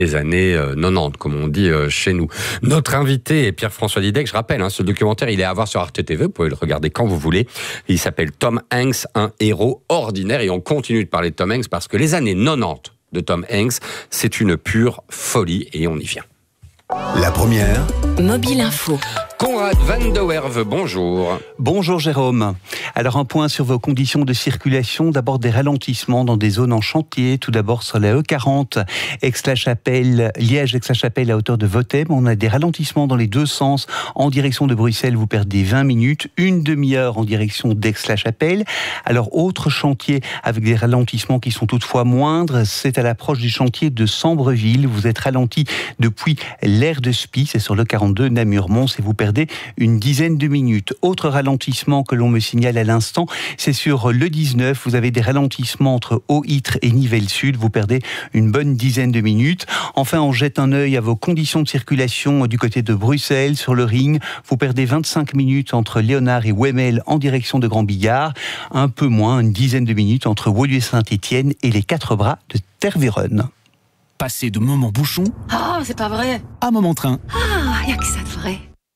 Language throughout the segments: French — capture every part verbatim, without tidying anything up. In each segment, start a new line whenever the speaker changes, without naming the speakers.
les années euh, quatre-vingt-dix, comme on dit euh, chez nous. Notre invité est Pierre-François Didec. Je rappelle, hein, ce documentaire, il est à voir sur Arte T V. Vous pouvez le regarder quand vous voulez. Il s'appelle Tom Hanks, un héros ordinaire. Et on continue de parler de Tom Hanks parce que les années quatre-vingt-dix de Tom Hanks, c'est une pure folie. Et on y vient.
La première.
Mobile Info.
Conrad Van de Werve, bonjour.
Bonjour Jérôme. Alors un point sur vos conditions de circulation. D'abord des ralentissements dans des zones en chantier. Tout d'abord sur la E quarante, Aix-la-Chapelle, Liège-Aix-la-Chapelle à hauteur de Vothem. On a des ralentissements dans les deux sens. En direction de Bruxelles, vous perdez vingt minutes. Une demi-heure en direction d'Aix-la-Chapelle. Alors autre chantier avec des ralentissements qui sont toutefois moindres. C'est à l'approche du chantier de Sambreville. Vous êtes ralenti depuis l'aire de Spie. C'est sur le quarante-deux Namur-Mons et vous perdez une dizaine de minutes. Autre ralentissement que l'on me signale à l'instant, c'est sur le dix-neuf. Vous avez des ralentissements entre Haut-Ytre et Nivelles Sud. Vous perdez une bonne dizaine de minutes. Enfin, on jette un œil à vos conditions de circulation du côté de Bruxelles, sur le Ring. Vous perdez vingt-cinq minutes entre Léonard et Wemmel en direction de Grand-Bigard. Un peu moins, une dizaine de minutes entre Woluwe-Saint-Étienne et les Quatre Bras de Tervueren.
Passer de moment bouchon
Ah, oh, c'est pas vrai.
à moment train.
Ah, y a que ça de vrai.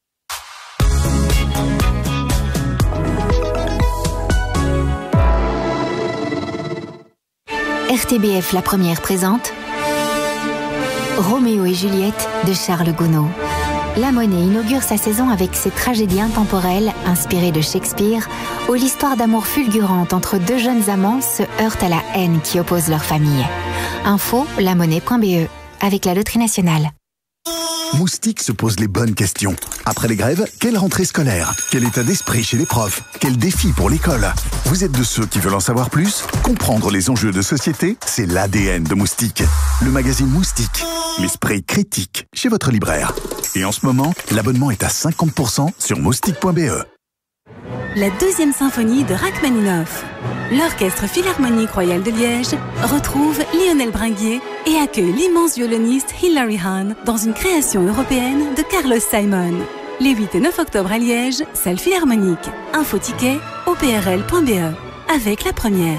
R T B F La Première présente Roméo et Juliette de Charles Gounod. La Monnaie inaugure sa saison avec ses tragédies intemporelles inspirées de Shakespeare, où l'histoire d'amour fulgurante entre deux jeunes amants se heurte à la haine qui oppose leurs familles. Info, lamonnaie point b e, avec la Loterie Nationale.
Moustique se pose les bonnes questions. Après les grèves, quelle rentrée scolaire? Quel état d'esprit chez les profs? Quel défi pour l'école? Vous êtes de ceux qui veulent en savoir plus? Comprendre les enjeux de société, c'est l'A D N de Moustique. Le magazine Moustique, l'esprit critique, chez votre libraire. Et en ce moment, l'abonnement est à cinquante pour cent sur moustique point b e.
La deuxième symphonie de Rachmaninoff. L'Orchestre Philharmonique Royal de Liège retrouve Lionel Bringuier et accueille l'immense violoniste Hilary Hahn dans une création européenne de Carlos Simon. Les huit et neuf octobre à Liège, salle Philharmonique. Info ticket o p r l point b e. Avec La Première.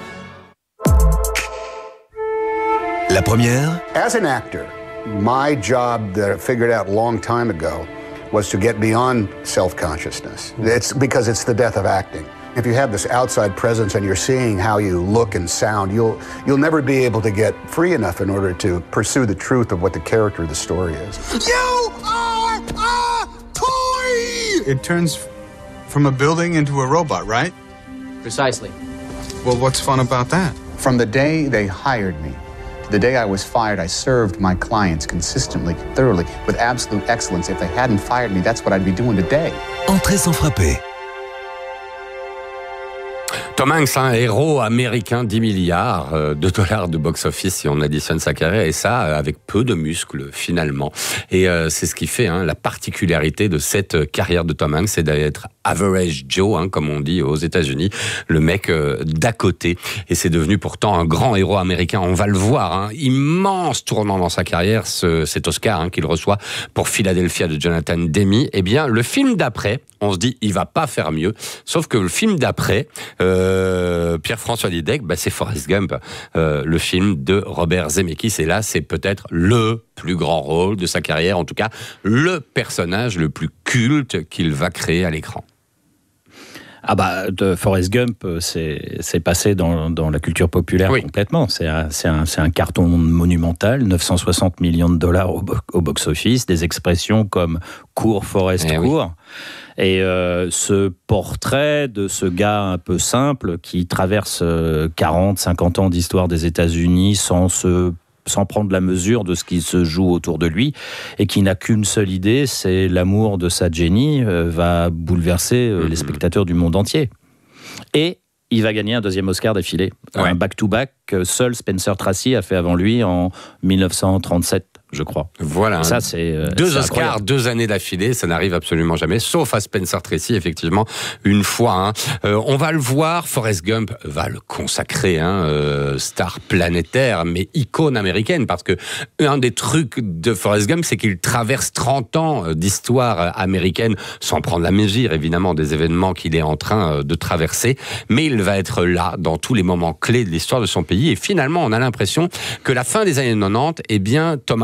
La première.
As an actor, my job that I figured out a long time ago was to get beyond self-consciousness. It's because it's the death of acting. If you have this outside presence and you're seeing how you look and sound, you'll you'll never be able to get free enough in order to pursue the truth of what the character of the story is.
You are a toy! It turns from a building into a robot, right?
Precisely.
Well, what's fun about that?
From the day they hired me, the day I was fired, I served my clients consistently, thoroughly, with absolute excellence. If they hadn't fired me, that's what I'd be doing today.
Entrée sans frapper.
Tom Hanks, un héros américain, dix milliards de dollars de box-office si on additionne sa carrière, et ça avec peu de muscles finalement. Et euh, c'est ce qui fait hein, la particularité de cette carrière de Tom Hanks, c'est d'être average Joe, hein, comme on dit aux États-Unis, le mec euh, d'à côté. Et c'est devenu pourtant un grand héros américain. On va le voir, hein, immense tournant dans sa carrière, ce, cet Oscar hein, qu'il reçoit pour Philadelphia de Jonathan Demme. Eh bien, le film d'après, on se dit, il va pas faire mieux. Sauf que le film d'après, euh, Pierre-François Didec, bah, c'est Forrest Gump, euh, le film de Robert Zemeckis. Et là, c'est peut-être le plus grand rôle de sa carrière, en tout cas, le personnage le plus culte qu'il va créer à l'écran.
Ah bah, de Forrest Gump, c'est, c'est passé dans, dans la culture populaire oui. complètement. C'est un, c'est, un, c'est un carton monumental, neuf cent soixante millions de dollars au, au box-office, des expressions comme « cours, Forrest, eh cours oui. ». Et euh, ce portrait de ce gars un peu simple qui traverse quarante, cinquante ans d'histoire des États-Unis sans se sans prendre la mesure de ce qui se joue autour de lui, et qui n'a qu'une seule idée, c'est l'amour de sa Jenny, euh, va bouleverser euh, mmh. les spectateurs du monde entier. Et il va gagner un deuxième Oscar d'affilée, ouais. un back-to-back que seul Spencer Tracy a fait avant lui en dix-neuf cent trente-sept. Je crois.
Voilà.
Ça, c'est, euh,
deux
c'est
Oscars,
incroyable.
deux années d'affilée, ça n'arrive absolument jamais, sauf à Spencer Tracy, effectivement, une fois. Hein. Euh, on va le voir, Forrest Gump va le consacrer, hein, euh, star planétaire, mais icône américaine, parce que un des trucs de Forrest Gump, c'est qu'il traverse trente ans d'histoire américaine, sans prendre la mesure, évidemment, des événements qu'il est en train de traverser, mais il va être là, dans tous les moments clés de l'histoire de son pays. pays. Et finalement, on a l'impression que la fin des années quatre-vingt-dix, eh bien, Tom